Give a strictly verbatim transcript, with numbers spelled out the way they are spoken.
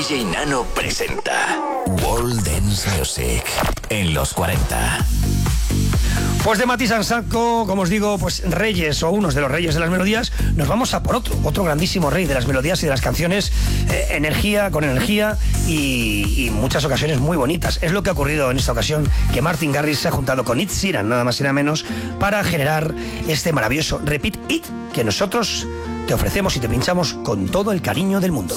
D J Nano presenta World Dance Music en los cuarenta. Pues de Mati Sansaco, como os digo, pues reyes o unos de los reyes de las melodías, nos vamos a por otro, otro grandísimo rey de las melodías y de las canciones, eh, energía con energía y, y muchas ocasiones muy bonitas. Es lo que ha ocurrido en esta ocasión, que Martin Garrix se ha juntado con Ed Sheeran, nada más y nada menos, para generar este maravilloso Repeat It que nosotros te ofrecemos y te pinchamos con todo el cariño del mundo.